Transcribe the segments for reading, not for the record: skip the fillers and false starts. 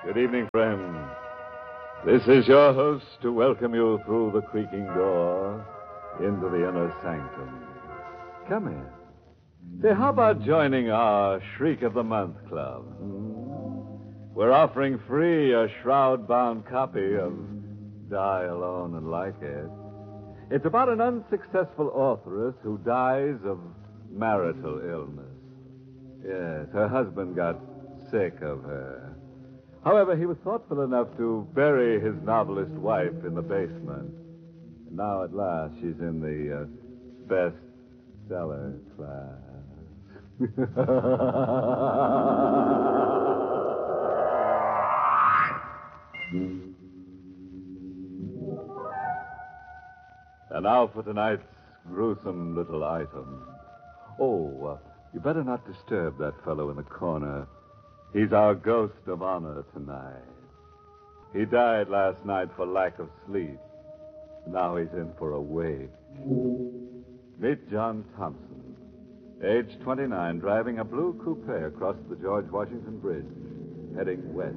Good evening, friends. This is your host to welcome you through the creaking door into the inner sanctum. Come in. Say, how about joining our Shriek of the Month Club? We're offering free a shroud-bound copy of Die Alone and Like It. It's about an unsuccessful authoress who dies of marital illness. Yes, her husband got sick of her. However, he was thoughtful enough to bury his novelist wife in the basement. And now, at last, she's in the bestseller class. And now for tonight's gruesome little item. Oh, you better not disturb that fellow in the corner. He's our ghost of honor tonight. He died last night for lack of sleep. Now he's in for a wake. Meet John Thompson, age 29, driving a blue coupe across the George Washington Bridge, heading west.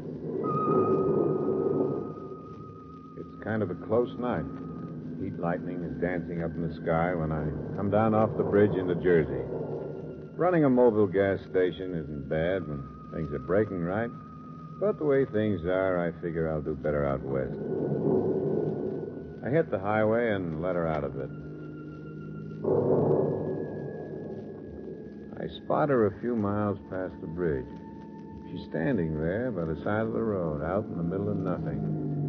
It's kind of a close night. Heat lightning is dancing up in the sky when I come down off the bridge into Jersey. Running a Mobile gas station isn't bad when things are breaking right. But the way things are, I figure I'll do better out west. I hit the highway and let her out of it. I spot her a few miles past the bridge. She's standing there by the side of the road, out in the middle of nothing.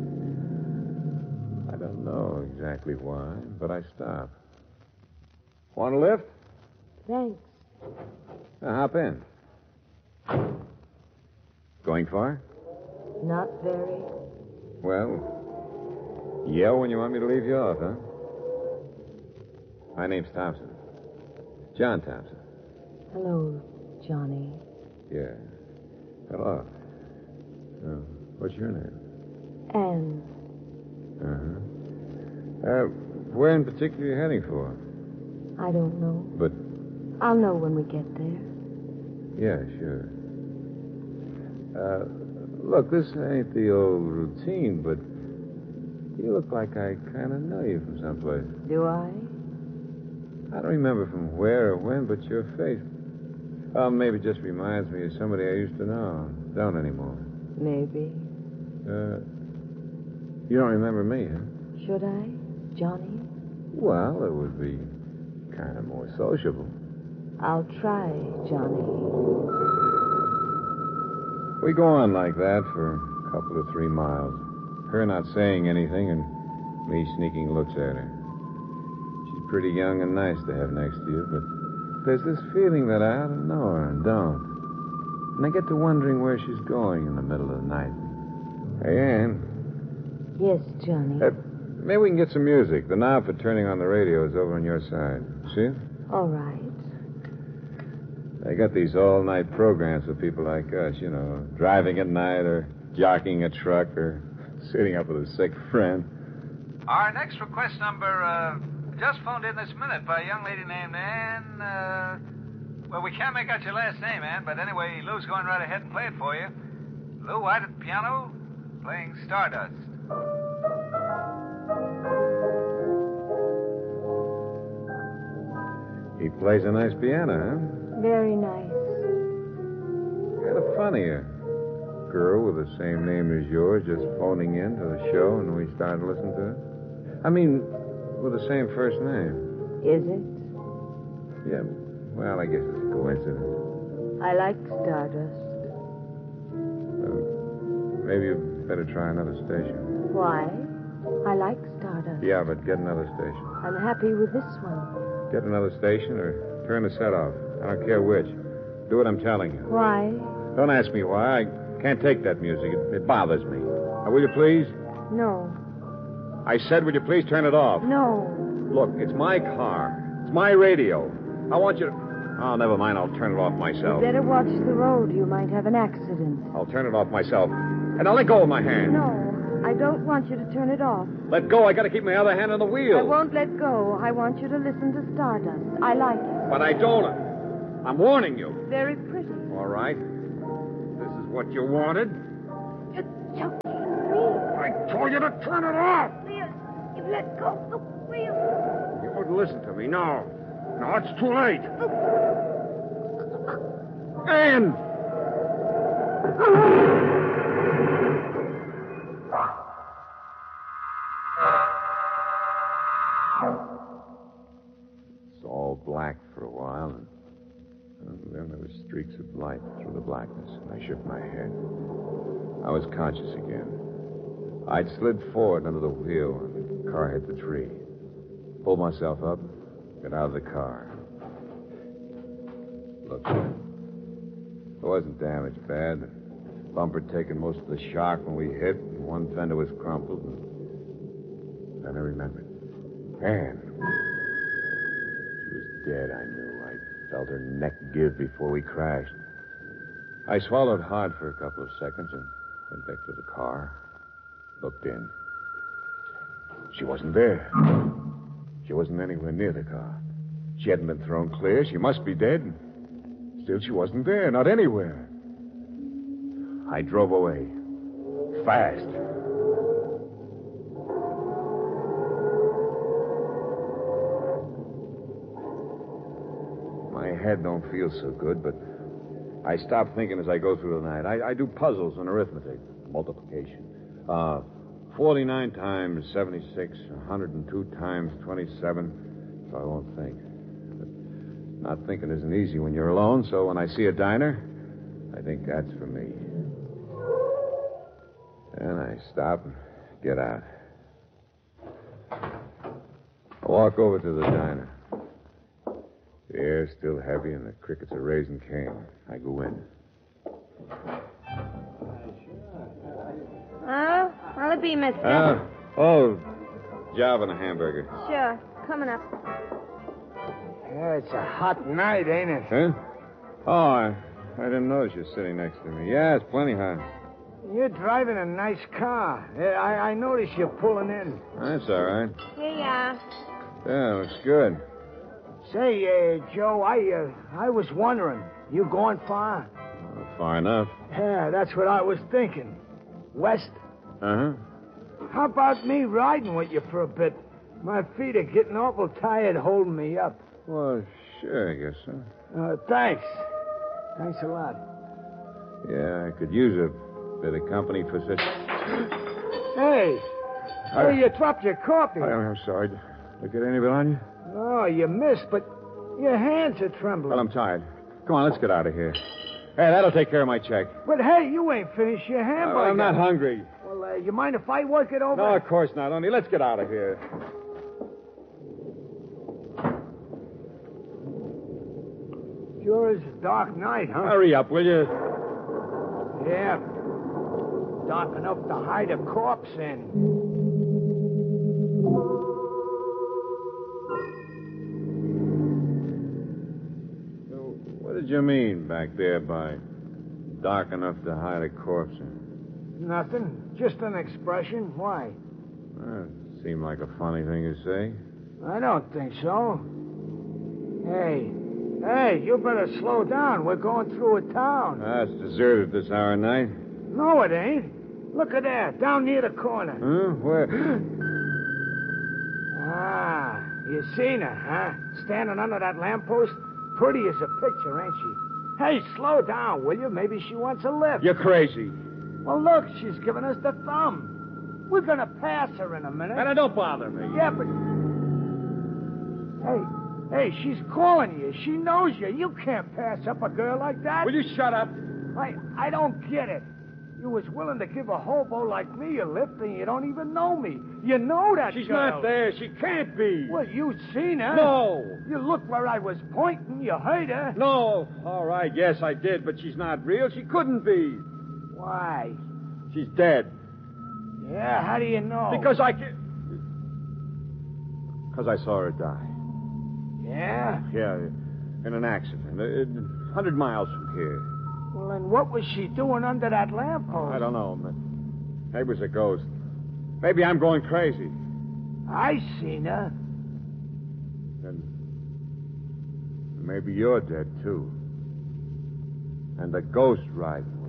I don't know exactly why, but I stop. Want a lift? Thanks. Hop in. Going far? Not very. Well, yell when you want me to leave you off, huh? My name's Thompson. John Thompson. Hello, Johnny. Yeah. Hello. What's your name? Anne. Where in particular are you heading for? I don't know. But... I'll know when we get there. Yeah, sure. Look, this ain't the old routine, but you look like I kind of know you from someplace. Do I? I don't remember from where or when, but your face... Oh, maybe it just reminds me of somebody I used to know. Don't anymore. Maybe. You don't remember me, huh? Should I, Johnny? Well, it would be kind of more sociable. I'll try, Johnny. We go on like that for a couple of 3 miles. Her not saying anything and me sneaking looks at her. She's pretty young and nice to have next to you, but there's this feeling that I ought to know her and don't. And I get to wondering where she's going in the middle of the night. Hey, Ann. Yes, Johnny. Maybe we can get some music. The knob for turning on the radio is over on your side. See it? All right. They got these all-night programs for people like us, you know, driving at night or jockeying a truck or sitting up with a sick friend. Our next request number just phoned in this minute by a young lady named Ann. Well, we can't make out your last name, Ann, but anyway, Lou's going right ahead and play it for you. Lou White at the piano, playing Stardust. He plays a nice piano, huh? Very nice. Kind of funny, a girl with the same name as yours just phoning in to the show and we started listening to it. I mean, with the same first name. Is it? Yeah, well, I guess it's a coincidence. I like Stardust. Maybe you better try another station. Why? I like Stardust. Yeah, but get another station. I'm happy with this one. Get another station or turn the set off. I don't care which. Do what I'm telling you. Why? Don't ask me why. I can't take that music. It bothers me. Now, will you please? No. I said, will you please turn it off? No. Look, it's my car. It's my radio. I want you to... Oh, never mind. I'll turn it off myself. You better watch the road. You might have an accident. I'll turn it off myself. And I'll let go of my hand. No, I don't want you to turn it off. Let go. I got to keep my other hand on the wheel. I won't let go. I want you to listen to Stardust. I like it. But I don't. I'm warning you. Very pretty. All right. This is what you wanted. You're choking me. I told you to turn it off. Will you let go? Will you? You wouldn't listen to me. No. No, it's too late. Ann! It's all black for a while, and then there were streaks of light through the blackness, and I shook my head. I was conscious again. I'd slid forward under the wheel, and the car hit the tree. Pulled myself up, got out of the car. Looked. It wasn't damaged bad. The bumper taken most of the shock when we hit, and one fender was crumpled. And then I remembered. Ann. She was dead, I knew. I felt her neck give before we crashed. I swallowed hard for a couple of seconds and went back to the car. Looked in. She wasn't there. She wasn't anywhere near the car. She hadn't been thrown clear. She must be dead. Still, she wasn't there. Not anywhere. I drove away. Fast. My head don't feel so good, but I stop thinking as I go through the night. I do puzzles and arithmetic. Multiplication. 49 times 76, 102 times 27, so I won't think. But not thinking isn't easy when you're alone, so when I see a diner, I think that's for me. And I stop and get out. I walk over to the diner. The air's still heavy and the crickets are raising Cain. I go in. Oh, what'll it be, mister? Job and a hamburger. Sure. Coming up. Yeah, it's a hot night, ain't it? Huh? Oh, I didn't notice you sitting next to me. Yeah, it's plenty hot. You're driving a nice car. I noticed you pulling in. That's all right. Here you are. Yeah, looks good. Say, Joe, I was wondering, you going far? Well, far enough. Yeah, that's what I was thinking. West? Uh-huh. How about me riding with you for a bit? My feet are getting awful tired holding me up. Well, sure, I guess so. Thanks. Thanks a lot. Yeah, I could use a bit of company for such... Hey! Hey, you dropped your coffee. I'm sorry. Did I get any of it on you? Oh, you missed, but your hands are trembling. Well, I'm tired. Come on, let's get out of here. Hey, that'll take care of my check. But, hey, you ain't finished your hamburger. Well, I'm not hungry. Well, you mind if I work it over? No, of course not. Only let's get out of here. Sure is a dark night, huh? Hurry up, will you? Yeah. Dark enough to hide a corpse in. What did you mean back there by dark enough to hide a corpse in? Nothing. Just an expression. Why? Well, it seemed like a funny thing to say. I don't think so. Hey, you better slow down. We're going through a town. It's deserted this hour of night. No, it ain't. Look at that, down near the corner. Huh? Where? You seen her, huh? Standing under that lamppost? Pretty as a picture, ain't she? Hey, slow down, will you? Maybe she wants a lift. You're crazy. Well, look, she's giving us the thumb. We're gonna pass her in a minute. And don't bother me. Yeah, but... Hey, she's calling you. She knows you. You can't pass up a girl like that. Will you shut up? I don't get it. You was willing to give a hobo like me a lift, and you don't even know me. You know that She's girl. not there. She can't be. Well, you seen her. No. You looked where I was pointing. You heard her. No. All right, yes, I did, but she's not real. She couldn't be. Why? She's dead. Yeah, how do you know? Because I can... Because I saw her die. Yeah? Yeah, in an accident. 100 miles from here. Well, then what was she doing under that lamppost? I don't know. Maybe it was a ghost. Maybe I'm going crazy. I seen her. Then maybe you're dead, too. And the ghost riding.